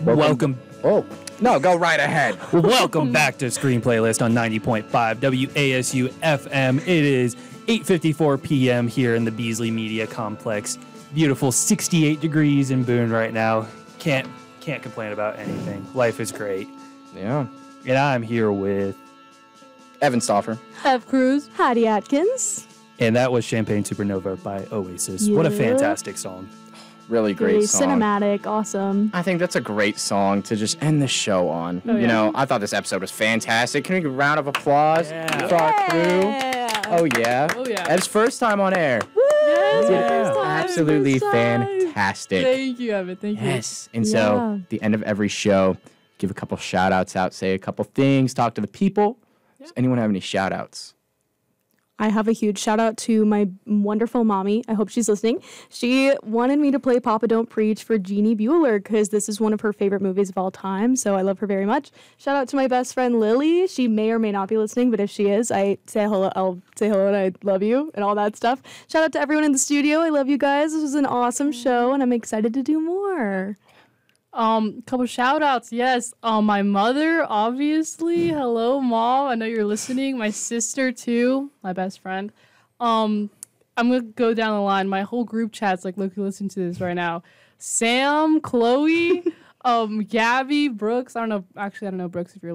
Welcome. Oh, no, go right ahead. Welcome back to Screen Playlist on 90.5 WASU FM. It is 8:54 p.m. here in the Beasley Media Complex. Beautiful 68 degrees in Boone right now. Can't complain about anything. Life is great. Yeah. And I'm here with... Evan Stauffer. Ev Cruz. Hattie Atkins. And that was Champagne Supernova by Oasis. Yeah. What a fantastic song. Really great Very song. cinematic, awesome. I think that's a great song to just end the show on. Oh, yeah. You know, I thought this episode was fantastic. Can we get a round of applause for our crew? Oh, yeah. Oh, yeah. Ed's first time on air. Yes, Yeah. first time, Absolutely first time. fantastic. Thank you, Evan. Thank you. Yes. And so, Yeah. the end of every show, give a couple shout outs out, say a couple things, talk to the people. Does anyone have any shout outs? I have a huge shout out to my wonderful mommy. I hope she's listening. She wanted me to play Papa Don't Preach for Jeannie Bueller because this is one of her favorite movies of all time. So I love her very much. Shout out to my best friend Lily. She may or may not be listening, but if she is, I'll say hello and I love you and all that stuff. Shout out to everyone in the studio. I love you guys. This was an awesome show and I'm excited to do more. Couple shout outs. Yes. My mother, obviously. Hello, Mom. I know you're listening. My sister too. My best friend. I'm gonna go down the line. My whole group chat's like, look, listen to this right now. Sam, Chloe, Gabby, Brooks. I don't know Brooks if you're